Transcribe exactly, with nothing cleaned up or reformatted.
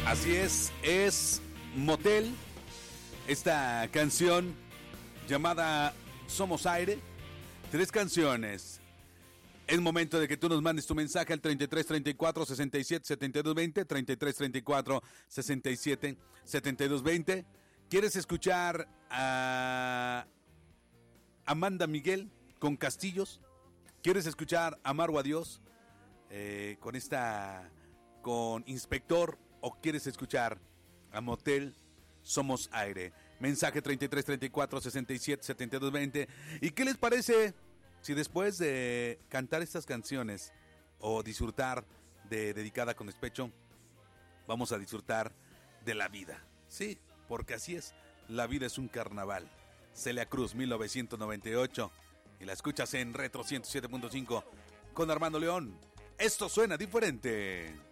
Así es, es Motel, esta canción llamada Somos Aire. Tres canciones. Es momento de que tú nos mandes tu mensaje al treinta y tres, treinta y cuatro, sesenta y siete, setenta y dos, veinte, treinta y tres, treinta y cuatro, sesenta y siete, setenta y dos, veinte. ¿Quieres escuchar a Amanda Miguel con Castillos? ¿Quieres escuchar Amar o Adiós eh, con esta, con Inspector? ¿O quieres escuchar a Motel, Somos Aire? Mensaje treinta y tres, treinta y cuatro, sesenta y siete, setenta y dos, veinte. ¿Y qué les parece si después de cantar estas canciones o disfrutar de Dedicada con Despecho, vamos a disfrutar de la vida? Sí, porque así es, la vida es un carnaval. Celia Cruz, mil novecientos noventa y ocho, y la escuchas en Retro ciento siete punto cinco con Armando León. Esto suena diferente.